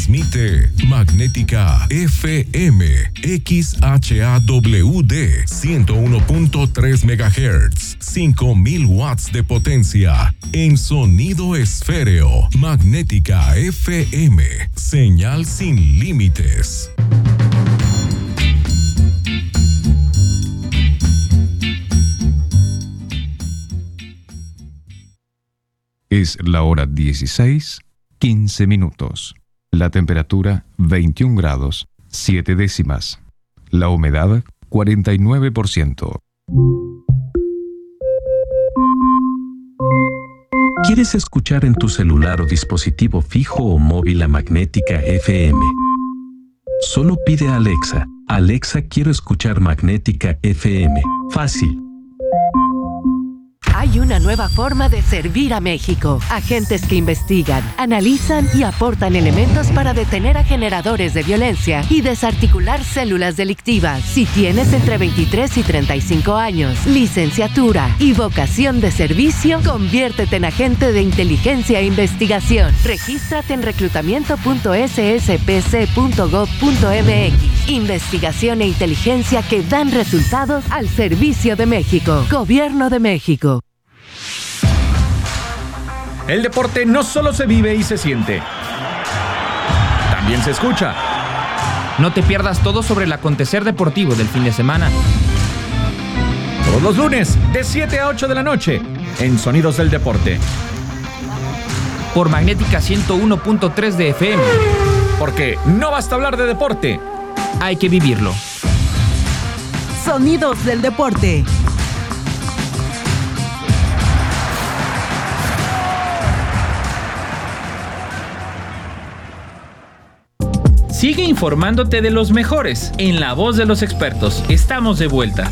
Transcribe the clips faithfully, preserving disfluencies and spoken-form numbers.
Transmite Magnética F M X H A W D ciento uno punto tres megahertz, cinco mil watts de potencia en sonido esféreo. Magnética F M, señal sin límites. Es la hora dieciséis, quince minutos. La temperatura veintiún grados, siete décimas. La humedad cuarenta y nueve por ciento. ¿Quieres escuchar en tu celular o dispositivo fijo o móvil a Magnética F M? Solo pide a Alexa: Alexa, quiero escuchar Magnética F M. Fácil. Hay una nueva forma de servir a México. Agentes que investigan, analizan y aportan elementos para detener a generadores de violencia y desarticular células delictivas. Si tienes entre veintitrés y treinta y cinco años, licenciatura y vocación de servicio, conviértete en agente de inteligencia e investigación. Regístrate en reclutamiento punto s s p c punto gov punto m x. Investigación e inteligencia que dan resultados al servicio de México. Gobierno de México. El deporte no solo se vive y se siente, también se escucha. No te pierdas todo sobre el acontecer deportivo del fin de semana. Todos los lunes, de siete a ocho de la noche, en Sonidos del Deporte. Por Magnética ciento uno punto tres de F M. Porque no basta hablar de deporte, hay que vivirlo. Sonidos del Deporte. Sigue informándote de los mejores en La Voz de los Expertos. Estamos de vuelta.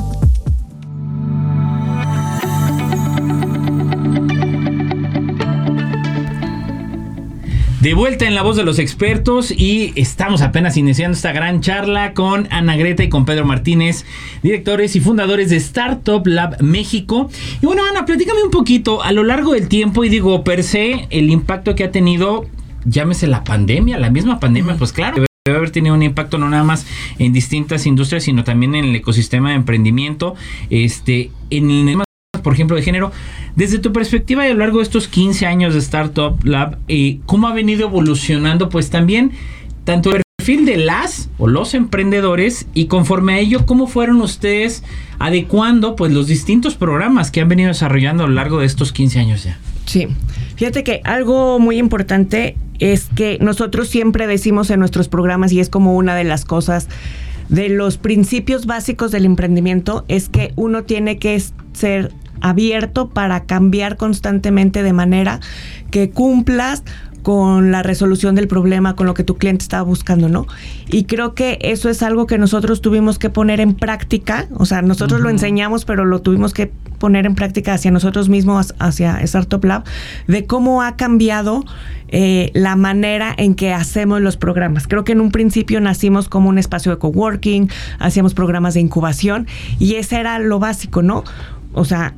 De vuelta en La Voz de los Expertos y estamos apenas iniciando esta gran charla con Ana Greta y con Pedro Martínez, directores y fundadores de Startup Lab México. Y bueno, Ana, platícame un poquito a lo largo del tiempo y digo, per se, el impacto que ha tenido, llámese la pandemia, la misma pandemia, pues claro, debe haber tenido un impacto no nada más en distintas industrias, sino también en el ecosistema de emprendimiento, este, en el tema, por ejemplo, de género. Desde tu perspectiva y a lo largo de estos quince años de Startup Lab, eh, ¿cómo ha venido evolucionando? Pues también, tanto el perfil de las o los emprendedores y conforme a ello, ¿cómo fueron ustedes adecuando pues los distintos programas que han venido desarrollando a lo largo de estos quince años ya? Sí, fíjate que algo muy importante es que nosotros siempre decimos en nuestros programas, y es como una de las cosas, de los principios básicos del emprendimiento, es que uno tiene que ser abierto para cambiar constantemente de manera que cumplas con la resolución del problema, con lo que tu cliente estaba buscando, ¿no? Y creo que eso es algo que nosotros tuvimos que poner en práctica, o sea, nosotros uh-huh. lo enseñamos, pero lo tuvimos que poner en práctica hacia nosotros mismos, hacia Startup Lab, de cómo ha cambiado eh, la manera en que hacemos los programas. Creo que en un principio nacimos como un espacio de coworking, hacíamos programas de incubación, y ese era lo básico, ¿no? O sea,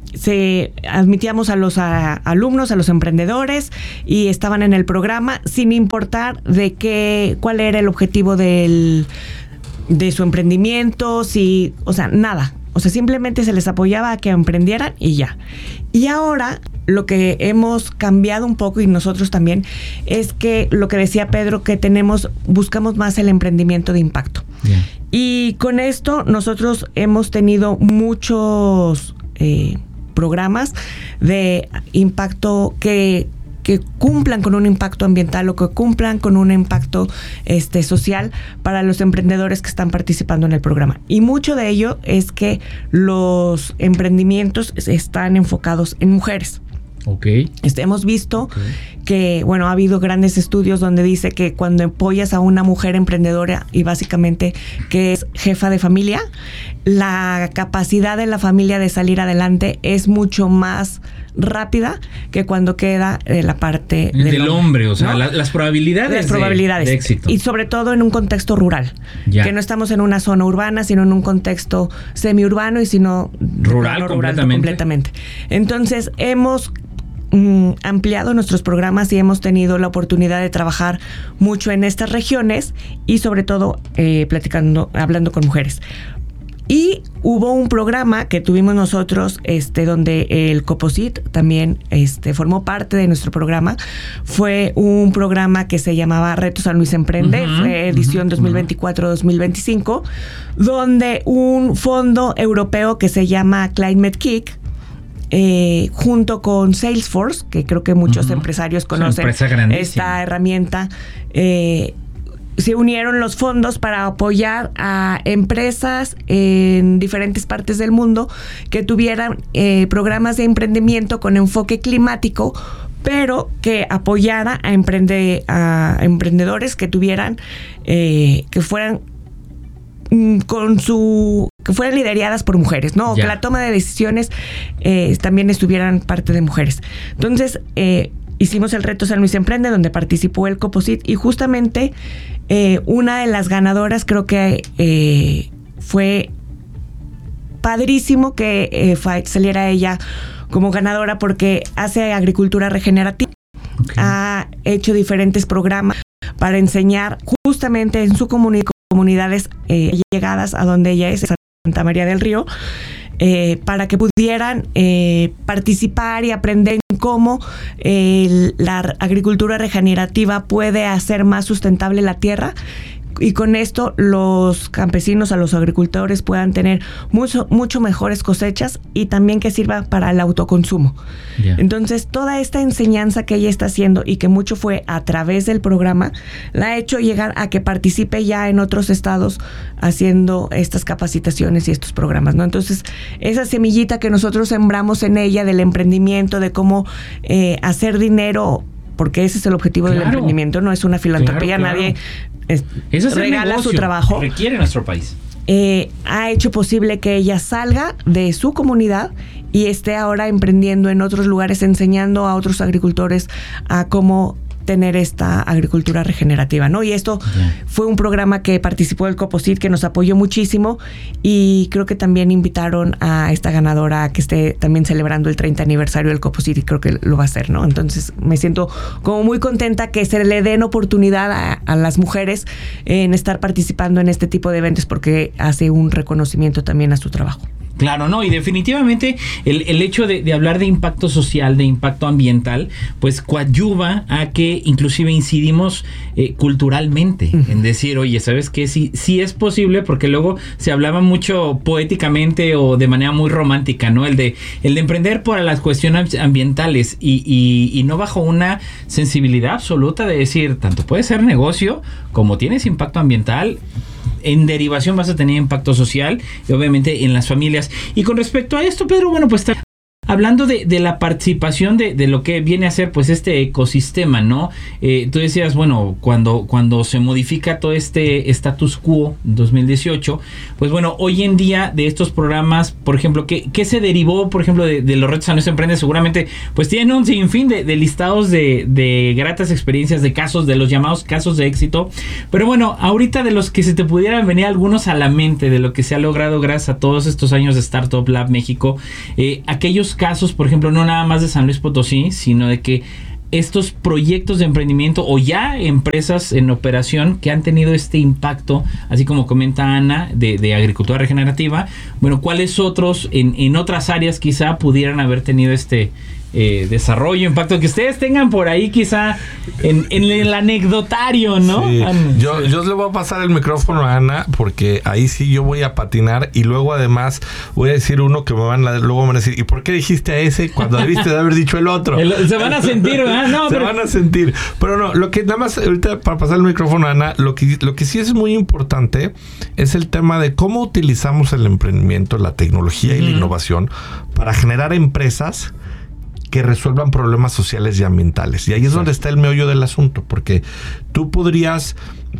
se admitíamos a los a, alumnos, a los emprendedores, y estaban en el programa sin importar de qué, cuál era el objetivo del, de su emprendimiento, si, o sea, nada. O sea, simplemente se les apoyaba a que emprendieran y ya. Y ahora lo que hemos cambiado un poco, y nosotros también, es que lo que decía Pedro, que tenemos, buscamos más el emprendimiento de impacto. Yeah. Y con esto nosotros hemos tenido muchos eh, programas de impacto que, que cumplan con un impacto ambiental o que cumplan con un impacto este, social para los emprendedores que están participando en el programa. Y mucho de ello es que los emprendimientos están enfocados en mujeres. Okay. Este, hemos visto okay. que, bueno, ha habido grandes estudios donde dice que cuando apoyas a una mujer emprendedora y básicamente que es jefa de familia, la capacidad de la familia de salir adelante es mucho más rápida que cuando queda eh, la parte del, del hombre, hombre, o sea, ¿no? la, las probabilidades, las probabilidades de, de éxito. Y sobre todo en un contexto rural, ya. que no estamos en una zona urbana, sino en un contexto semiurbano y sino rural, no, completamente. rural completamente. Entonces hemos mm, ampliado nuestros programas y hemos tenido la oportunidad de trabajar mucho en estas regiones y sobre todo eh, platicando, hablando con mujeres. Y hubo un programa que tuvimos nosotros, este, donde el Coposit también este, formó parte de nuestro programa. Fue un programa que se llamaba Reto San Luis Emprende, uh-huh, fue edición uh-huh, dos mil veinticuatro dos mil veinticinco, donde un fondo europeo que se llama Climate Kick, eh, junto con Salesforce, que creo que muchos uh-huh, empresarios conocen esta herramienta, eh, se unieron los fondos para apoyar a empresas en diferentes partes del mundo que tuvieran eh, programas de emprendimiento con enfoque climático, pero que apoyara a, emprende, a emprendedores que tuvieran, eh, que fueran con su que fueran lideradas por mujeres, ¿no? O que la toma de decisiones eh, también estuvieran parte de mujeres. Entonces, eh, hicimos el Reto San Luis Emprende, donde participó el Coposit, y justamente eh, una de las ganadoras, creo que eh, fue padrísimo que eh, saliera ella como ganadora, porque hace agricultura regenerativa. Okay. Ha hecho diferentes programas para enseñar justamente en su comuni- comunidades eh, llegadas a donde ella es, Santa María del Río, Eh, para que pudieran eh, participar y aprender cómo eh, la agricultura regenerativa puede hacer más sustentable la tierra, y con esto los campesinos, a los agricultores, puedan tener mucho, mucho mejores cosechas y también que sirva para el autoconsumo. Yeah. Entonces, toda esta enseñanza que ella está haciendo y que mucho fue a través del programa, la ha hecho llegar a que participe ya en otros estados haciendo estas capacitaciones y estos programas, ¿no? Entonces, esa semillita que nosotros sembramos en ella del emprendimiento, de cómo eh, hacer dinero, porque ese es el objetivo claro. del emprendimiento, no es una filantropía, claro, claro. nadie es, Eso es regala su trabajo. Requiere nuestro país. Eh, ha hecho posible que ella salga de su comunidad y esté ahora emprendiendo en otros lugares, enseñando a otros agricultores a cómo tener esta agricultura regenerativa, ¿no? Y esto yeah. fue un programa que participó el Coposit, que nos apoyó muchísimo, y creo que también invitaron a esta ganadora a que esté también celebrando el treinta aniversario del Coposit, y creo que lo va a hacer, ¿no? Entonces me siento como muy contenta que se le den oportunidad a, a las mujeres en estar participando en este tipo de eventos, porque hace un reconocimiento también a su trabajo. Claro, no, y definitivamente el, el hecho de, de hablar de impacto social, de impacto ambiental, pues coadyuva a que inclusive incidimos eh, culturalmente, uh-huh. en decir, oye, ¿sabes qué? Sí, sí es posible, porque luego se hablaba mucho poéticamente o de manera muy romántica, ¿no? El de, el de emprender por las cuestiones ambientales y, y, y no bajo una sensibilidad absoluta de decir, tanto puede ser negocio como tienes impacto ambiental, en derivación vas a tener impacto social y obviamente en las familias. Y con respecto a esto, Pedro, bueno, pues hablando de, de la participación de, de lo que viene a ser pues este ecosistema, ¿no? Eh, tú decías, bueno, cuando, cuando se modifica todo este status quo en dos mil dieciocho, pues bueno, hoy en día de estos programas, por ejemplo, ¿qué, qué se derivó, por ejemplo, de, de los Retos San Luis Emprende? Seguramente pues tienen un sinfín de, de listados de, de gratas experiencias, de casos, de los llamados casos de éxito. Pero bueno, ahorita de los que se te pudieran venir algunos a la mente, de lo que se ha logrado gracias a todos estos años de Startup Lab México, eh, aquellos casos, por ejemplo, no nada más de San Luis Potosí, sino de que estos proyectos de emprendimiento o ya empresas en operación que han tenido este impacto, así como comenta Ana, de, de agricultura regenerativa, bueno, ¿cuáles otros en, en otras áreas quizá pudieran haber tenido este eh, desarrollo, impacto, que ustedes tengan por ahí quizá en, en el anecdotario, ¿no? Sí. Yo, yo le voy a pasar el micrófono a Ana, porque ahí sí yo voy a patinar, y luego además voy a decir uno que me van a, luego me van a decir, ¿y por qué dijiste a ese cuando debiste de haber dicho el otro? El, se van a sentir, ¿verdad? No, se pero... van a sentir. Pero no, lo que nada más ahorita para pasar el micrófono a Ana, lo que, lo que sí es muy importante es el tema de cómo utilizamos el emprendimiento, la tecnología y mm. la innovación para generar empresas que resuelvan problemas sociales y ambientales. Y ahí es sí. donde está el meollo del asunto, porque tú podrías,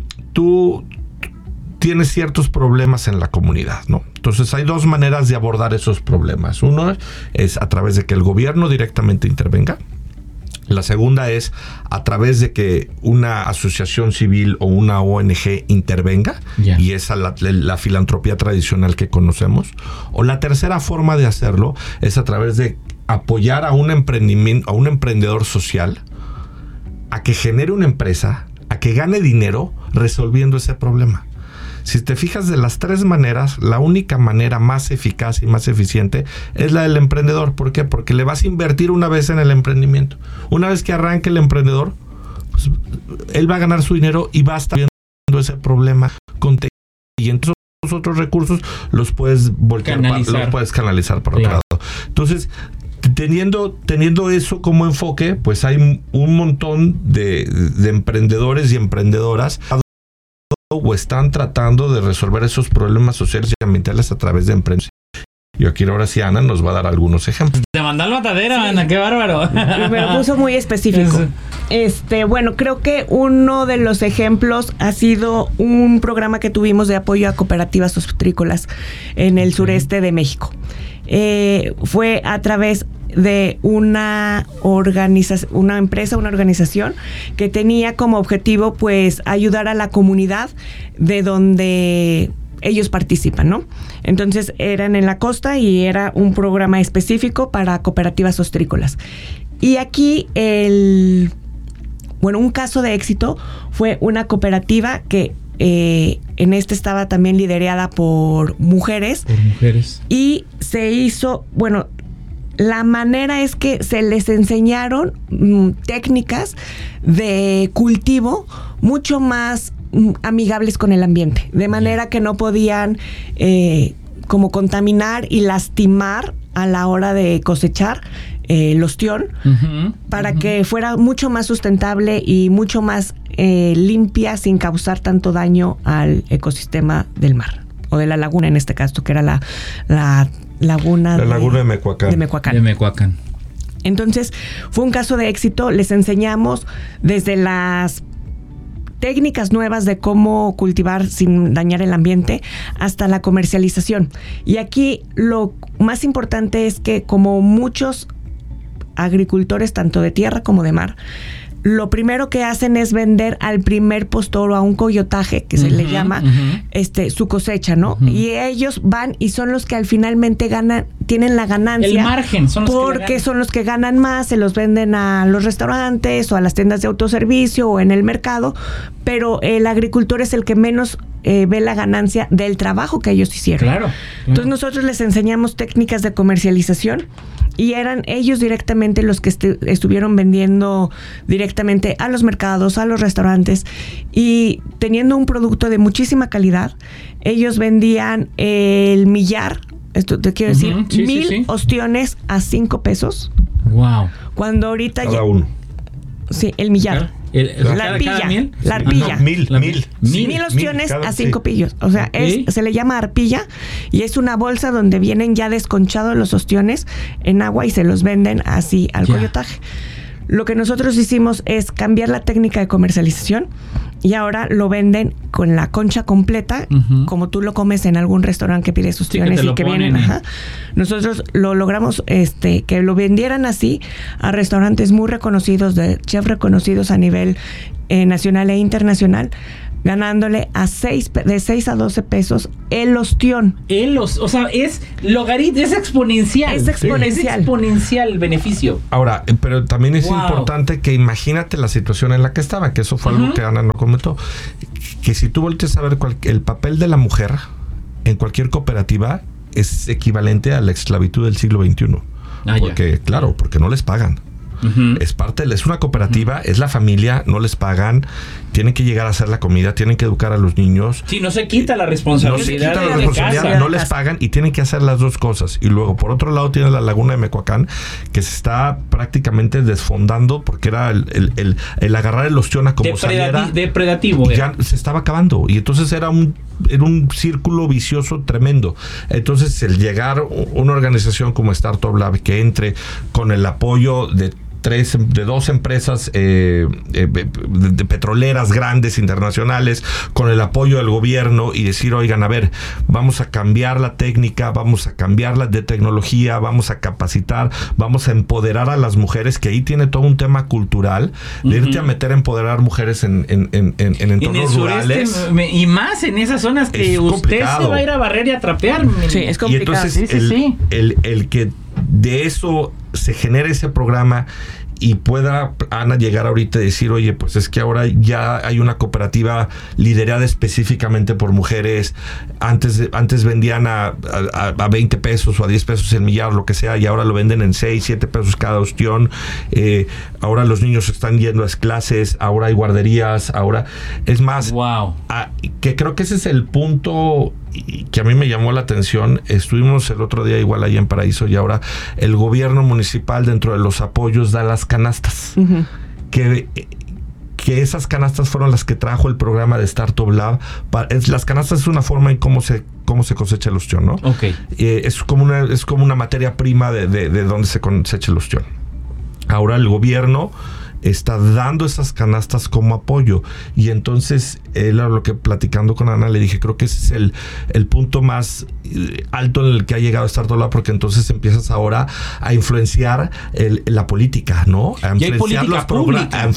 tú tienes ciertos problemas en la comunidad, ¿no? Entonces hay dos maneras de abordar esos problemas. Uno es a través de que el gobierno directamente intervenga. La segunda es a través de que una asociación civil o una O N G intervenga, yeah. y esa la, la filantropía tradicional que conocemos. O la tercera forma de hacerlo es a través de apoyar a un emprendimiento, a un emprendedor social a que genere una empresa, a que gane dinero resolviendo ese problema. Si te fijas, de las tres maneras, la única manera más eficaz y más eficiente es la del emprendedor. ¿Por qué? Porque le vas a invertir una vez en el emprendimiento. Una vez que arranque el emprendedor, pues, él va a ganar su dinero y va a estar viendo ese problema con te- y entonces los otros recursos los puedes voltear, Canalizar. para, los puedes canalizar para Claro. otro lado. Entonces, teniendo, teniendo eso como enfoque, pues hay un montón de, de emprendedores y emprendedoras o están tratando de resolver esos problemas sociales y ambientales a través de empresas. Y aquí ahora sí Ana nos va a dar algunos ejemplos. Te mandó al matadero, sí. Ana, qué bárbaro. Me lo puso muy específico. Este, bueno, creo que uno de los ejemplos ha sido un programa que tuvimos de apoyo a cooperativas ostrícolas en el sureste de México. Eh, fue a través de una organización, una empresa, una organización que tenía como objetivo, pues, ayudar a la comunidad de donde ellos participan, ¿no? Entonces eran en la costa y era un programa específico para cooperativas ostrícolas. Y aquí el, bueno, un caso de éxito fue una cooperativa que eh, en este estaba también liderada por mujeres. Por mujeres. Y se hizo, bueno, la manera es que se les enseñaron mm, técnicas de cultivo mucho más mm, amigables con el ambiente, de manera que no podían eh, como contaminar y lastimar a la hora de cosechar eh, el ostión, uh-huh, para uh-huh. que fuera mucho más sustentable y mucho más eh, limpia sin causar tanto daño al ecosistema del mar, o de la laguna en este caso, que era la, la laguna, la de, laguna de Mecoacán. de Mecoacán. De Mecoacán. Entonces, fue un caso de éxito. Les enseñamos desde las técnicas nuevas de cómo cultivar sin dañar el ambiente hasta la comercialización. Y aquí lo más importante es que, como muchos agricultores, tanto de tierra como de mar, lo primero que hacen es vender al primer postor o a un coyotaje, que se uh-huh, le llama, uh-huh. este, su cosecha, ¿no? Uh-huh. Y ellos van y son los que al finalmente ganan, tienen la ganancia. El margen, son los porque que son los que ganan más, se los venden a los restaurantes o a las tiendas de autoservicio o en el mercado, pero el agricultor es el que menos eh, ve la ganancia del trabajo que ellos hicieron. Claro, claro. Entonces nosotros les enseñamos técnicas de comercialización y eran ellos directamente los que est- estuvieron vendiendo directamente a los mercados, a los restaurantes, y teniendo un producto de muchísima calidad. Ellos vendían el millar, esto te quiero decir, uh-huh, sí, mil sí, sí. ostiones a cinco pesos. Wow. Cuando ahorita cada ya, uno. Sí, el millar. El, el, la cada, arpilla. cada miel? La arpilla. Ah, no, mil, la mil. Mil, mil ostiones mil cada, a cinco sí. pillos. O sea, Okay. es, se le llama arpilla y es una bolsa donde vienen ya desconchados los ostiones en agua y se los venden así al Ya. coyotaje. Lo que nosotros hicimos es cambiar la técnica de comercialización y ahora lo venden con la concha completa, uh-huh. como tú lo comes en algún restaurante que pides ostiones sí, que y que vienen. Y... Ajá. Nosotros lo logramos este que lo vendieran así a restaurantes muy reconocidos, de chefs reconocidos a nivel eh, nacional e internacional, ganándole a seis, de seis a doce pesos el ostión. El os, o sea, es logaritmo, es exponencial. Es exponencial. Es exponencial el beneficio. Ahora, pero también es Wow. importante que imagínate la situación en la que estaba, que eso fue uh-huh. algo que Ana no comentó. Que si tú volteas a ver cual, el papel de la mujer en cualquier cooperativa es equivalente a la esclavitud del siglo veintiuno. Ah, porque, ya. claro, porque no les pagan. Uh-huh. Es parte, es una cooperativa, uh-huh. es la familia, no les pagan, tienen que llegar a hacer la comida, tienen que educar a los niños. Sí, no se quita la responsabilidad. No se quita la de responsabilidad, casa. no les pagan y tienen que hacer las dos cosas. Y luego, por otro lado, tiene la laguna de Mecoacán, que se está prácticamente desfondando porque era el, el, el, el agarrar el ostión a como Depredati- saliera. Depredativo. Ya se estaba acabando. Y entonces era un, era un círculo vicioso tremendo. Entonces, el llegar una organización como Startup Lab que entre con el apoyo de tres, de dos empresas eh, eh, de, de petroleras grandes, internacionales, con el apoyo del gobierno y decir, oigan, a ver, vamos a cambiar la técnica, vamos a cambiarla de tecnología, vamos a capacitar, vamos a empoderar a las mujeres, que ahí tiene todo un tema cultural, uh-huh. de irte a meter a empoderar mujeres en, en, en, en, en entornos en rurales. Sureste, y más en esas zonas que es usted complicado. se va a ir a a barrer y a trapear. Sí, es complicado. Y entonces sí, sí, el, sí. El, el que de eso se genere ese programa y pueda Ana llegar ahorita y decir, oye, pues es que ahora ya hay una cooperativa liderada específicamente por mujeres, antes, antes vendían a, a, a veinte pesos o a diez pesos el millar, lo que sea, y ahora lo venden en seis, siete pesos cada ostión, eh, ahora los niños están yendo a clases, ahora hay guarderías, ahora, es más, wow. a, que creo que ese es el punto que a mí me llamó la atención. Estuvimos el otro día igual ahí en Paraíso y ahora el gobierno municipal dentro de los apoyos da las canastas. Uh-huh. Que, que esas canastas fueron las que trajo el programa de Startup Lab. Es, las canastas es una forma en cómo se cómo se cosecha el ostión, ¿no? Okay. Eh, es como una es como una materia prima de, de, de donde se cosecha el ostión. Ahora el gobierno está dando esas canastas como apoyo, y entonces él, a lo que platicando con Ana, le dije, creo que ese es el, el punto más alto en el que ha llegado Startup Lab, porque entonces empiezas ahora a influenciar el, la política, ¿no? A y influenciar los programas,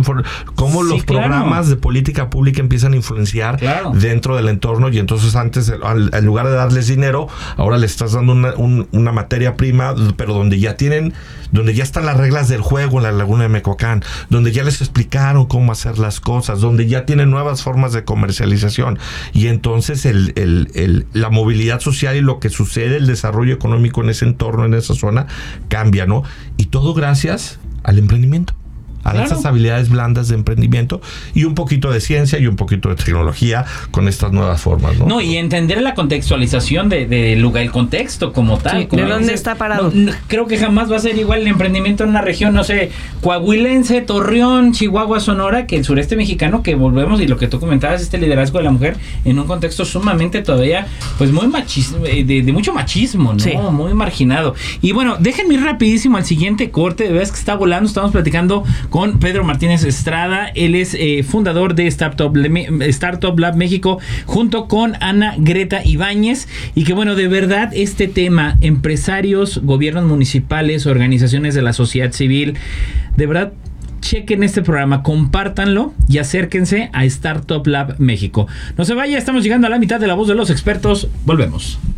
cómo sí, los claro. programas de política pública empiezan a influenciar claro. dentro del entorno, y entonces antes, al, en lugar de darles dinero, ahora le estás dando una, un, una materia prima, pero donde ya tienen, donde ya están las reglas del juego en la Laguna de Mecoacán, donde ya les explicaron cómo hacer las cosas, donde ya tienen nuevas formas de comercialización, y entonces el, el, el, la movilidad social y lo que sucede, el desarrollo económico en ese entorno, en esa zona, cambia, ¿no? Y todo gracias al emprendimiento, a claro. esas habilidades blandas de emprendimiento y un poquito de ciencia y un poquito de tecnología con estas nuevas formas, ¿no? No, y entender la contextualización de, de lugar, el contexto como tal. Sí, como ¿de dónde está parado? No, no, creo que jamás va a ser igual el emprendimiento en una región, no sé, coahuilense, Torreón, Chihuahua, Sonora, que el sureste mexicano, que volvemos, y lo que tú comentabas, este liderazgo de la mujer en un contexto sumamente todavía, pues muy machismo, de, de mucho machismo, ¿no? Sí. Muy marginado. Y bueno, déjenme ir rapidísimo al siguiente corte, de verdad que está volando, estamos platicando con Pedro Martínez Estrada. Él es eh, fundador de Startup, Startup Lab México, junto con Ana Greta Ibáñez, y que bueno, de verdad este tema, empresarios, gobiernos municipales, organizaciones de la sociedad civil, de verdad chequen este programa, compártanlo y acérquense a Startup Lab México. No se vaya, estamos llegando a la mitad de La Voz de los Expertos, volvemos.